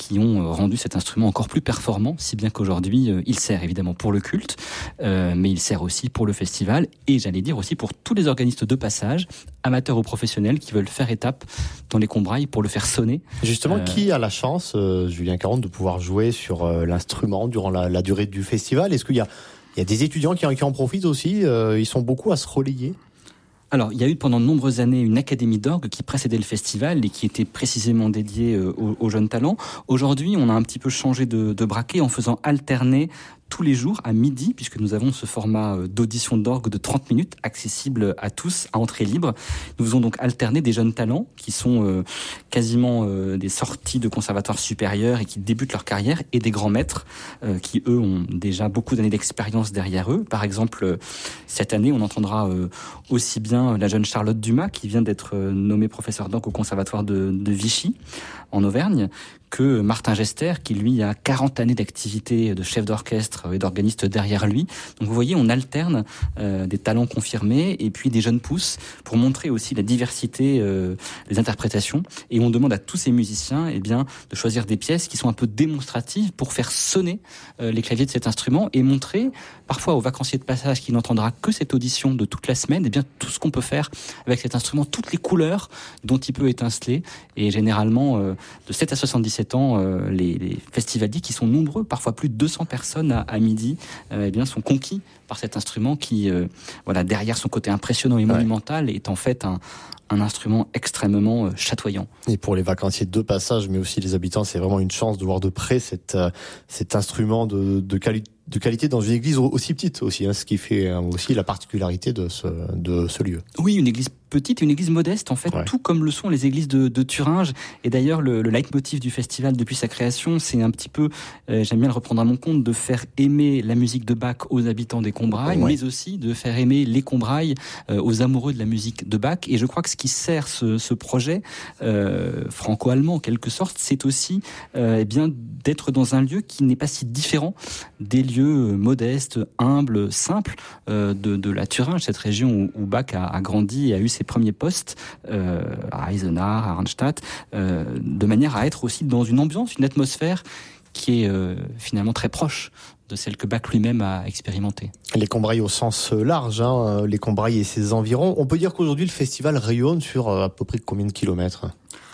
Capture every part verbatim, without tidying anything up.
qui ont rendu cet instrument encore plus performant, si bien qu'aujourd'hui, euh, il sert évidemment pour le culte, euh, mais il sert aussi pour le festival, et j'allais dire aussi pour tous les organistes de passage, amateurs ou professionnels, qui veulent faire étape dans les Combrailles pour le faire sonner. Justement, euh, qui a la chance, euh, Julien Caronte, de pouvoir jouer sur euh, l'instrument durant la, la durée du festival? Est-ce qu'il y a, il y a des étudiants qui, qui en profitent aussi? euh, Ils sont beaucoup à se relayer? Alors, il y a eu pendant de nombreuses années une académie d'orgue qui précédait le festival et qui était précisément dédiée aux, aux jeunes talents. Aujourd'hui, on a un petit peu changé de, de braquet en faisant alterner tous les jours à midi, puisque nous avons ce format d'audition d'orgue de trente minutes, accessible à tous, à entrée libre. Nous faisons donc alterner des jeunes talents qui sont euh, quasiment euh, des sorties de conservatoires supérieurs et qui débutent leur carrière, et des grands maîtres euh, qui, eux, ont déjà beaucoup d'années d'expérience derrière eux. Par exemple, euh, cette année, on entendra euh, aussi bien la jeune Charlotte Dumas, qui vient d'être euh, nommée professeure d'orgue au conservatoire de, de Vichy, en Auvergne, que Martin Gester, qui lui a quarante années d'activité de chef d'orchestre et d'organiste derrière lui. Donc vous voyez, on alterne euh, des talents confirmés et puis des jeunes pousses pour montrer aussi la diversité euh, des interprétations. Et on demande à tous ces musiciens eh bien, de choisir des pièces qui sont un peu démonstratives pour faire sonner euh, les claviers de cet instrument et montrer parfois aux vacanciers de passage qui n'entendra que cette audition de toute la semaine, eh bien, tout ce qu'on peut faire avec cet instrument, toutes les couleurs dont il peut étinceler. Et généralement, euh, de sept à soixante-dix-sept ans, euh, les, les festivaliers qui sont nombreux, parfois plus de deux cents personnes à, à midi, euh, eh bien, sont conquis par cet instrument qui, euh, voilà, derrière son côté impressionnant et monumental, ouais. est en fait un, un instrument extrêmement euh, chatoyant. Et pour les vacanciers de passage, mais aussi les habitants, c'est vraiment une chance de voir de près cet, euh, cet instrument de, de qualité. de qualité dans une église aussi petite aussi, hein, ce qui fait aussi la particularité de ce, de ce lieu. Oui, une église petite, une église modeste, en fait, ouais. tout comme le sont les églises de, de Thuringe. Et d'ailleurs, le, le leitmotiv du festival depuis sa création, c'est un petit peu, euh, j'aime bien le reprendre à mon compte, de faire aimer la musique de Bach aux habitants des Combrailles, ouais. mais aussi de faire aimer les Combrailles euh, aux amoureux de la musique de Bach. Et je crois que ce qui sert ce, ce projet euh, franco-allemand, en quelque sorte, c'est aussi euh, eh bien, d'être dans un lieu qui n'est pas si différent des lieux modestes, humbles, simples euh, de, de la Thuringe, cette région où, où Bach a, a grandi et a eu ses premiers postes euh, à Eisenach, à Arnstadt, euh, de manière à être aussi dans une ambiance, une atmosphère qui est euh, finalement très proche de celle que Bach lui-même a expérimentée. Les Combrailles au sens large, hein, les Combrailles et ses environs. On peut dire qu'aujourd'hui le festival rayonne sur à peu près combien de kilomètres ?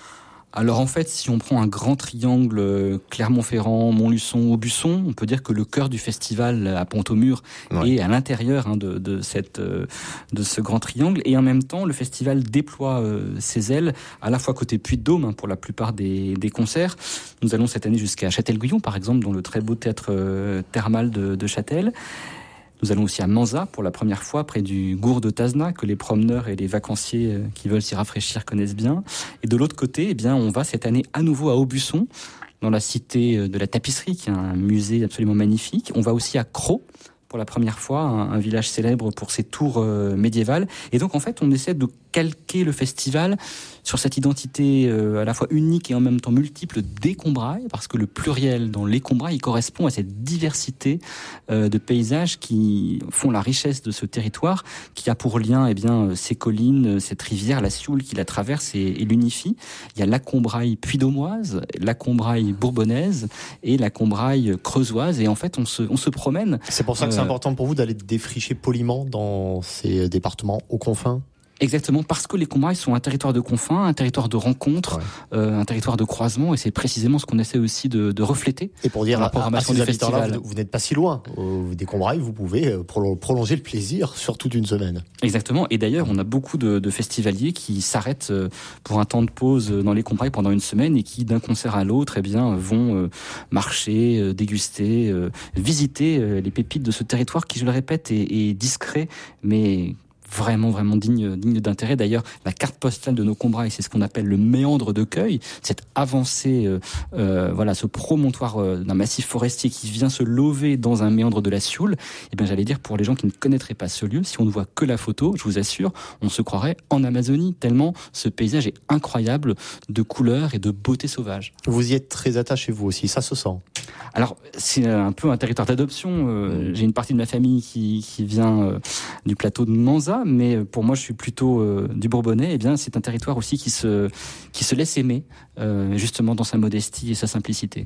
Alors en fait, si on prend un grand triangle Clermont-Ferrand, Montluçon, Aubusson, on peut dire que le cœur du festival à Pont-au-Mur ouais. est à l'intérieur hein, de, de, cette, de ce grand triangle. Et en même temps, le festival déploie euh, ses ailes à la fois côté Puy-de-Dôme hein, pour la plupart des, des concerts. Nous allons cette année jusqu'à Châtel-Guyon, par exemple, dans le très beau théâtre euh, thermal de, de Châtel. Nous allons aussi à Manza pour la première fois, près du Gour de Tazna, que les promeneurs et les vacanciers qui veulent s'y rafraîchir connaissent bien. Et de l'autre côté, eh bien, on va cette année à nouveau à Aubusson, dans la cité de la tapisserie, qui est un musée absolument magnifique. On va aussi à Crau, pour la première fois, un, un village célèbre pour ses tours euh, médiévales. Et donc, en fait, on essaie de calquer le festival sur cette identité euh, à la fois unique et en même temps multiple des Combrailles, parce que le pluriel dans les Combrailles correspond à cette diversité euh, de paysages qui font la richesse de ce territoire, qui a pour lien eh bien, ces collines, cette rivière, la Sioule qui la traverse et, et l'unifie. Il y a la Combraille puy-daumoise, la Combraille bourbonnaise et la Combraille creusoise. Et en fait, on se, on se promène. C'est pour ça que euh, c'est important pour vous d'aller défricher poliment dans ces départements aux confins ? Exactement, parce que les Combrailles sont un territoire de confins, un territoire de rencontres, ouais. euh, un territoire de croisement, et c'est précisément ce qu'on essaie aussi de, de refléter. Et pour dire à, à ces habitants-là, vous, vous n'êtes pas si loin euh, des Combrailles, vous pouvez prolonger le plaisir sur toute une semaine. Exactement, et d'ailleurs on a beaucoup de, de festivaliers qui s'arrêtent pour un temps de pause dans les Combrailles pendant une semaine et qui d'un concert à l'autre eh bien, vont marcher, déguster, visiter les pépites de ce territoire qui, je le répète, est, est discret, mais vraiment, vraiment digne, digne d'intérêt. D'ailleurs, la carte postale de nos Combrailles, c'est ce qu'on appelle le méandre de Cueil, cette avancée, euh, euh, voilà, ce promontoire euh, d'un massif forestier qui vient se lover dans un méandre de la Sioule. Et bien, j'allais dire, pour les gens qui ne connaîtraient pas ce lieu, si on ne voit que la photo, je vous assure, on se croirait en Amazonie, tellement ce paysage est incroyable de couleurs et de beauté sauvage. Vous y êtes très attaché, vous aussi, ça se sent. Alors, c'est un peu un territoire d'adoption. Euh, j'ai une partie de ma famille qui, qui vient euh, du plateau de Manza, mais pour moi, je suis plutôt euh, du Bourbonnais. Eh bien, c'est un territoire aussi qui se, qui se laisse aimer, euh, justement dans sa modestie et sa simplicité.